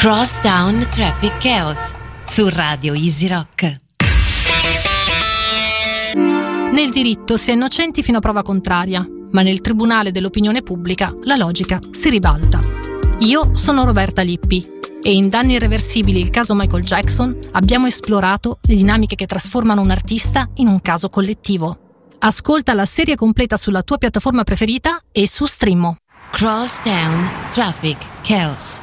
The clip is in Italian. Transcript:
Crosstown Traffic Chaos su Radio Easy Rock. Nel diritto si è innocenti fino a prova contraria, ma nel tribunale dell'opinione pubblica la logica si ribalta. Io sono Roberta Lippi e in Danni irreversibili, il caso Michael Jackson, abbiamo esplorato le dinamiche che trasformano un artista in un caso collettivo. Ascolta la serie completa sulla tua piattaforma preferita e su Streamo. Crosstown Traffic Chaos.